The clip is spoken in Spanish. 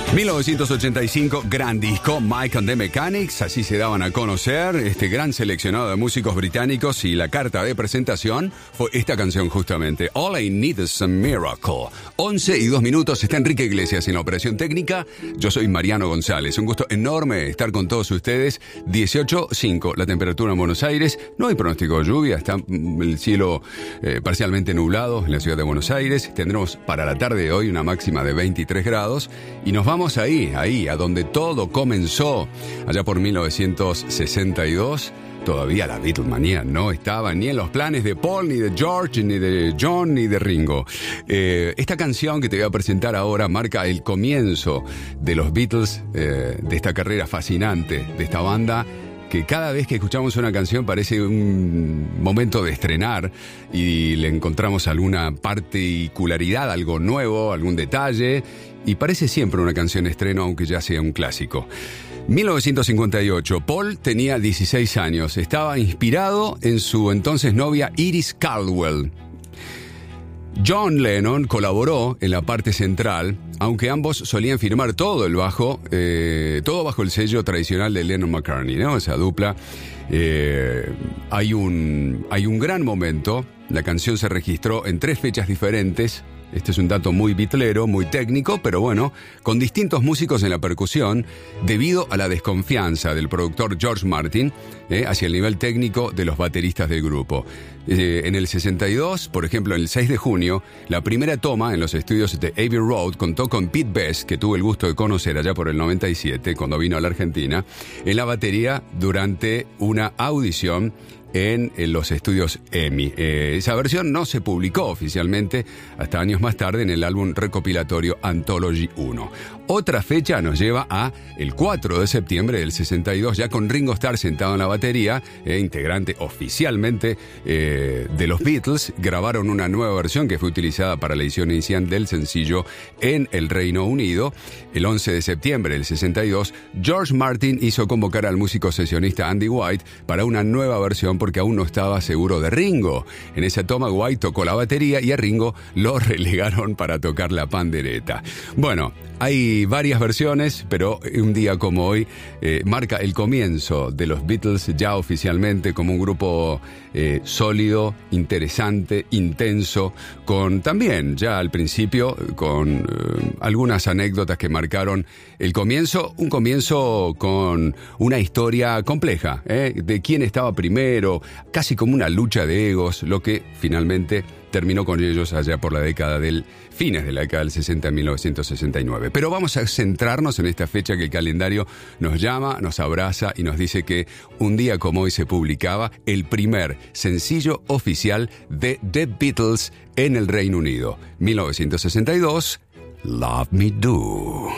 1985, gran disco, Mike and the Mechanics, así se daban a conocer este gran seleccionado de músicos británicos, y la carta de presentación fue esta canción justamente, All I Need Is a Miracle. 11:02, está Enrique Iglesias en la operación técnica, yo soy Mariano González, un gusto enorme estar con todos ustedes. 18.5 la temperatura en Buenos Aires, no hay pronóstico de lluvia, está el cielo parcialmente nublado en la ciudad de Buenos Aires, tendremos para la tarde de hoy una máxima de 23 grados, y nos vamos ahí, a donde todo comenzó, allá por 1962. Todavía la Beatlemanía no estaba ni en los planes de Paul, ni de George, ni de John, ni de Ringo. Esta canción que te voy a presentar ahora marca el comienzo de los Beatles, de esta carrera fascinante, de esta banda, que cada vez que escuchamos una canción parece un momento de estrenar y le encontramos alguna particularidad, algo nuevo, algún detalle, y parece siempre una canción estreno, aunque ya sea un clásico. 1958, Paul tenía 16 años, estaba inspirado en su entonces novia Iris Caldwell. John Lennon colaboró en la parte central, aunque ambos solían firmar todo el bajo, todo bajo el sello tradicional de Lennon-McCartney, ¿no? Esa dupla. Hay un gran momento. La canción se registró en 3 fechas diferentes. Este es un dato muy bitlero, muy técnico, pero bueno, con distintos músicos en la percusión, debido a la desconfianza del productor George Martin hacia el nivel técnico de los bateristas del grupo. En el 62, por ejemplo, en el 6 de junio, la primera toma en los estudios de Abbey Road contó con Pete Best, que tuve el gusto de conocer allá por el 97, cuando vino a la Argentina, en la batería durante una audición en los estudios EMI. Esa versión no se publicó oficialmente hasta años más tarde en el álbum recopilatorio Anthology 1. Otra fecha nos lleva a el 4 de septiembre del 62, ya con Ringo Starr sentado en la batería, integrante oficialmente de los Beatles. Grabaron una nueva versión que fue utilizada para la edición inicial del sencillo en el Reino Unido. El 11 de septiembre del 62, George Martin hizo convocar al músico sesionista Andy White para una nueva versión, porque aún no estaba seguro de Ringo. En esa toma White tocó la batería y a Ringo lo relegaron para tocar la pandereta. Bueno, hay varias versiones, pero un día como hoy marca el comienzo de los Beatles ya oficialmente como un grupo sólido, interesante, intenso, con también ya al principio con algunas anécdotas que marcaron el comienzo, un comienzo con una historia compleja, de quién estaba primero, casi como una lucha de egos, lo que finalmente terminó con ellos allá por fines de la década del 60, en 1969. Pero vamos a centrarnos en esta fecha que el calendario nos llama, nos abraza y nos dice que un día como hoy se publicaba el primer sencillo oficial de The Beatles en el Reino Unido. 1962, Love Me Do.